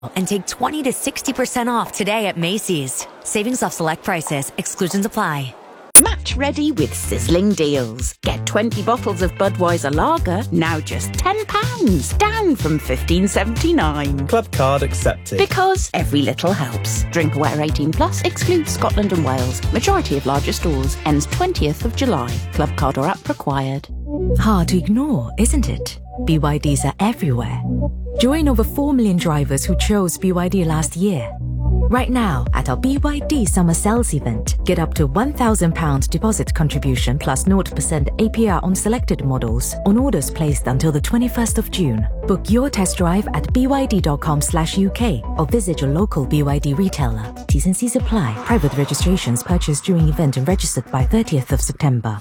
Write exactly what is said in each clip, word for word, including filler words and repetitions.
And take twenty to sixty percent off today at Macy's. Savings off select prices. Exclusions apply. Match ready with sizzling deals. Get twenty bottles of Budweiser Lager, now just ten pounds, down from fifteen seventy-nine. Club card accepted. Because every little helps. Drink aware eighteen plus, excludes Scotland and Wales. Majority of larger stores. Ends twentieth of July. Club card or app required. Hard to ignore, isn't it? B Y Ds are everywhere. Join over four million drivers who chose B Y D last year. Right now, at our B Y D Summer Sales event, get up to one thousand pounds deposit contribution plus zero percent A P R on selected models on orders placed until the twenty-first of June. Book your test drive at b y d dot com slash u k or visit your local B Y D retailer. T's and C's apply. Private registrations purchased during event and registered by thirtieth of September.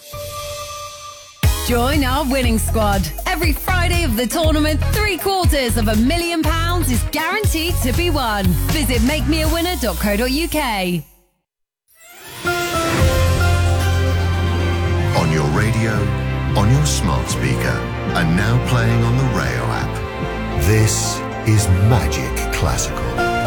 Join our winning squad. Every Friday of the tournament, three quarters of a million pounds is guaranteed to be won. Visit make me a winner dot co dot u k. On your radio, on your smart speaker, and now playing on the Rayo app. This is Magic Classical.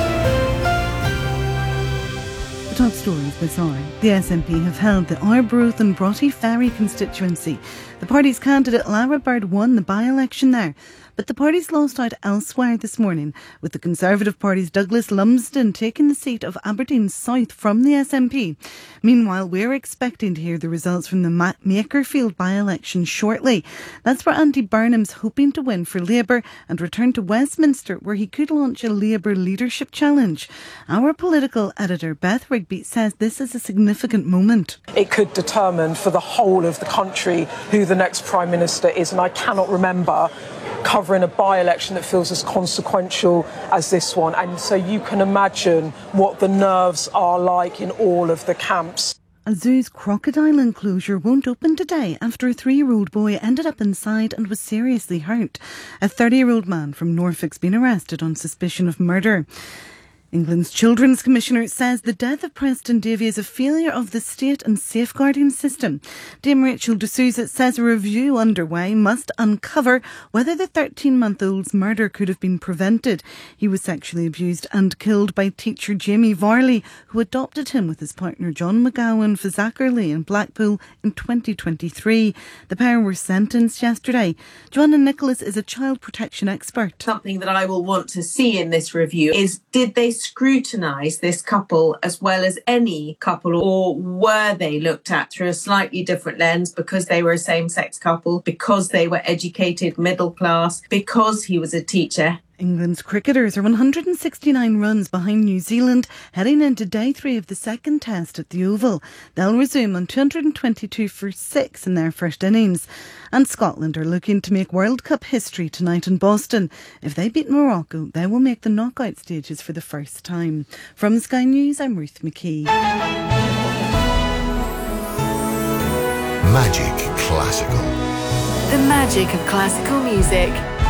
Top stories by Sarah. The S N P have held the Arbroath and Broughty Ferry constituency. The party's candidate Lara Bird won the by-election there, but the party's lost out elsewhere this morning, with the Conservative Party's Douglas Lumsden taking the seat of Aberdeen South from the S N P. Meanwhile, we're expecting to hear the results from the Ma- Makerfield by-election shortly. That's where Andy Burnham's hoping to win for Labour and return to Westminster, where he could launch a Labour leadership challenge. Our political editor, Beth Rigby, says this is a significant moment. It could determine for the whole of the country who the next Prime Minister is, and I cannot remember covering a by-election that feels as consequential as this one. And so you can imagine what the nerves are like in all of the camps. A zoo's crocodile enclosure won't open today after a three-year-old boy ended up inside and was seriously hurt. A thirty-year-old man from Norfolk's been arrested on suspicion of murder. England's Children's Commissioner says the death of Preston Davy is a failure of the state and safeguarding system. Dame Rachel de Souza says a review underway must uncover whether the thirteen-month-old's murder could have been prevented. He was sexually abused and killed by teacher Jamie Varley, who adopted him with his partner John McGowan for Zachary in Blackpool in twenty twenty-three. The pair were sentenced yesterday. Joanna Nicholas is a child protection expert. Something that I will want to see in this review is, did they scrutinise this couple as well as any couple, or were they looked at through a slightly different lens because they were a same-sex couple, because they were educated, middle class, because he was a teacher? England's cricketers are one hundred sixty-nine runs behind New Zealand, heading into day three of the second test at the Oval. They'll resume on two hundred twenty-two for six in their first innings. And Scotland are looking to make World Cup history tonight in Boston. If they beat Morocco, they will make the knockout stages for the first time. From Sky News, I'm Ruth McKee. Magic Classical. The magic of classical music.